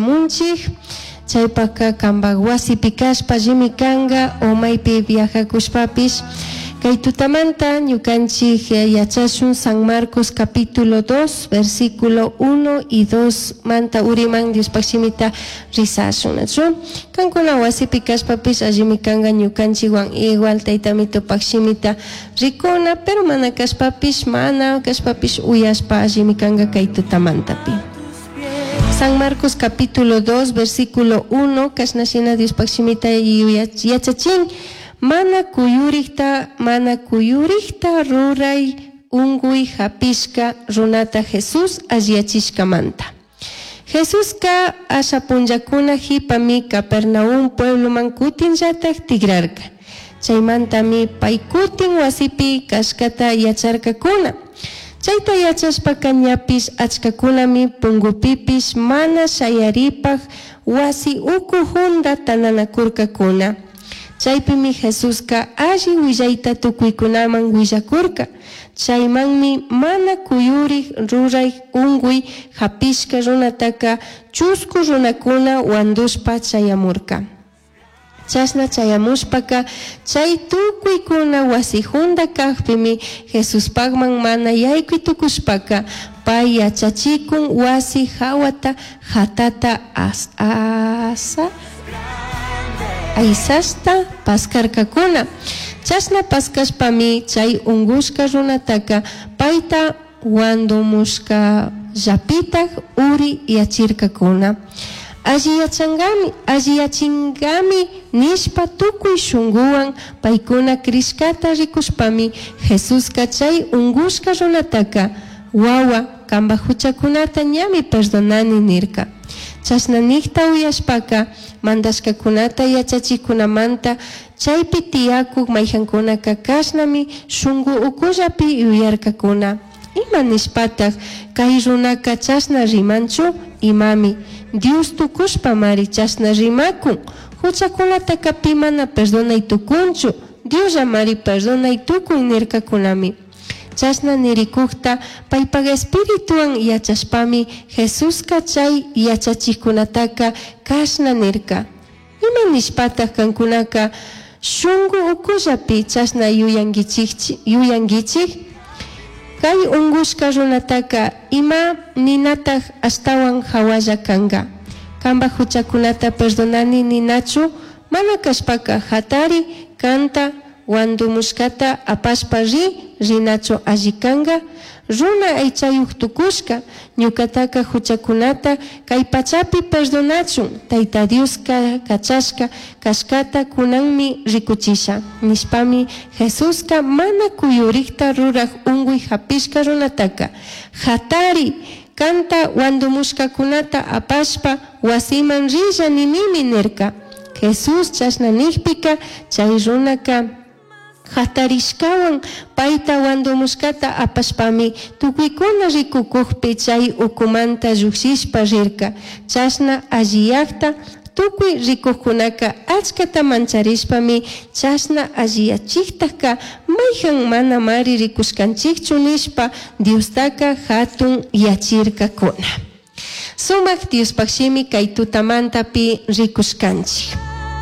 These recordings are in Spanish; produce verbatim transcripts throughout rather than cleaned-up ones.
munchik chaypaka kambak wasipi kashpa llimi kanga o maypi viajakushpapish kay tutamanta ñukanchik yachashun San Marcos capítulo dos versículo uno y dos manta uriman Diospak shimita risashun nachu kankuna wasipi kashpapish allimi kanga ñukanchikwan igual taytamitopak shimita rikuna pero mana kashpapish mana kashpapish uyashpa allimi kanga kay tutamantapi. San Marcos capítulo dos versículo uno kashnashina Diospak shimita yachachin mana kuyurikta mana kuyurikta ruray unguy hapishka runata Jesús alliachishkamanta. Jesús ka asha punllakuna hipami Capernaum pueblo man kutinllatak tigrarka. Chaymantami pay kutin wasipi kashkata yacharkakuna. Chayta yachashpa kañapis achkakunami pungupipish mana shayaripak wasi uku hunda tananakurkakuna. Chaypimi Jesuska alli willayta tukuykunaman willakurka. Chaymanmi mana kuyurik ruray unguy hapishka runataka chusku runakuna wandushpa chayamurka. Chashna chayamushpaka chay tukuykuna wasi hunda kaqpimi Jesuspakman mana yaykuy tukushpaka pay yachachikun wasi hawata hatata as asa aysashta paskarkakuna. Chashna paskashpami chay ungushka runataka payta wandumushka llapitak uri yachirkakuna. Alli yachangami, alli yachingami nishpa tukuy shunguwan paykuna krishkata rikushpami Jesuska chay ungushka runataka wawa kamba huchakunata ñami perdonani nirka. Chashna nikta uyashpaka mandashkakunata yachachikunamanta chaypi tiyakuk mayjankunaka kashnami shungu ukullapi yuyarkakuna. Ima nishpatak kay runaka chashna rimanchu imami Dios tukushpa mari chashna rimakun. Huchakunataka pimana perdonay tukunchu Dios mari perdonay tukuy nirkakunami. Chashna nirikukta paypaga espirituan yachashpami Jesuska chay yachachikunataka kashna nirka. Ima nishpatak kankunaka shungu ukullapi chashna yuyangichik yuyangichik. Kay ungushka runataka ima ninatak astawan hawalla kanga. Kamba huchakunata perdonani ninachu mana kashpaka hatari kanta wandumushkata apashpa ri rinacho allikanga runa aychayuq tukushka ñukataka huchakunata kay pachapi perdonachun Tayta Dios kachashka kashkata kunanmi rikuchisha nishpami Jesuska mana kuyurikta rurak unguy hapishka runataka hatari kanta wandumushkakunata apashpa wasiman rilla ninimi nirka. Jesús chashna nikpika chay runaka hatarishkawan payta wandumushkata apashpami tukuykuna rikukuqpi chay ukumanta lluqshishpa rirka. Chashna alliyakta tukuy rikuqkunaka achkata mancharishpami chashna alliyachiktaqa mayjan mana mari rikushkanchikchu nishpa Diostaka hatun yachirkakuna. Sumak Diospak shimi kay tutamantapi rikushkanchik.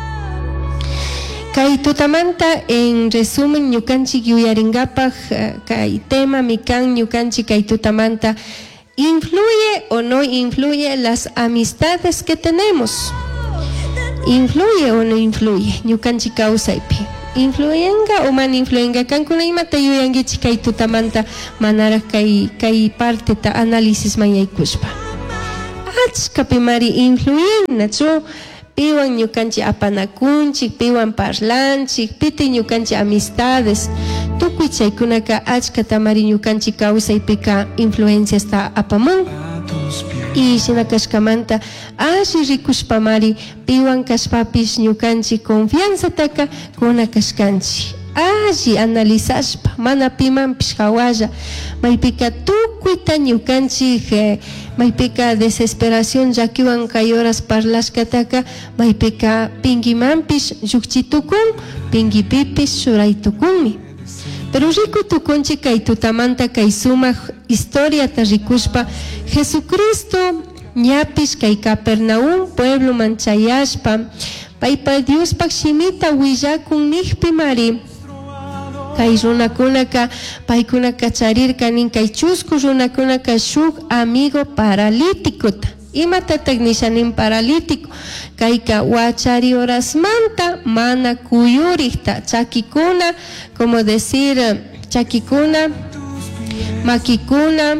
Kay tutamanta en resumen ñukanchik yuyaringapak kay tema mikan ñukanchik kay tutamanta influye o no influye las amistades que tenemos. Influye o no influye ñukanchik kawsaypi. Influyenga o man influyenga kankuna imata yuyangichik kay tutamanta manara kay kay parte ta análisis mayaykushpa. Achkapi mari influyen nachu piwan ñukanchik apanakunchik, piwan parlanchik, piti ñukanchik amistades. Tukuy chaykunaka achkata mari ñukanchik kawsaypika influenciasta apamun. Y shinakashkamanta alli rikushpa mari piwan kashpapish ñukanchik confianzataka kunakashkanchik. Alli analizashpa mana pimanpish hawalla maypika tukuyta ñukanchik eh, maypika desesperación llakiwan kay horas parlashkataka maypika pinkimanpish llukchitukun pinkipipish shuraytukunmi. Pero riku tukunchik kay tutamanta kay sumaq historiata rikushpa Jesucristo ñapis kay Capernaum pueblo manchayashpa paypa Dios pak shimita willakun niqpi mari kay runakunaka paykunaka charirka nin kay chusku runakunaka shuk amigo paralíticota imatatak nishanin paralítico kayka wachari horas manta mana kuyurikta chakikuna como decir chakikuna makikuna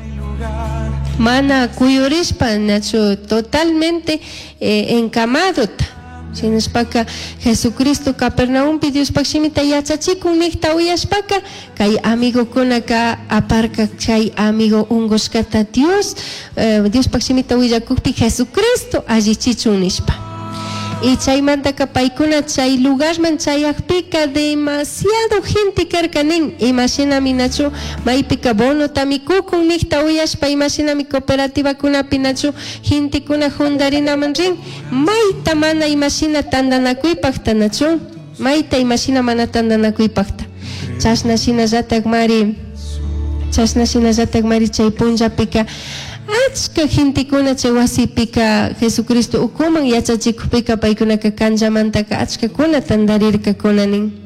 mana kuyurishpa nacho totalmente eh, encamadota Sinespaka Jesucristo Capernaum Dios pakshimita yachachikun nikta uyashpaka kay amigo kunaka aparka kay amigo ungoskata Dios eh, Dios pakshimita uyakukpi Jesucristo allichichun nishpa y chaymantaka paykuna chay lugarman chayakpika demasiado gente karkanin imaginami nachu maypika bono tamikukun nikta uyashpa imaginami cooperativa kuna pinachu gente kuna hundarinaman rin mayta mana imagina tandanakuypakta nachu mayta imagina mana tandanakuypakta chashna shina llatak mari chashna shina llatak mari chay punllapika achka gentikuna chay wasipika Jesucristo ukuman yachachikupika paykunaka kanllamantaka achka kuna tandarirka kunanin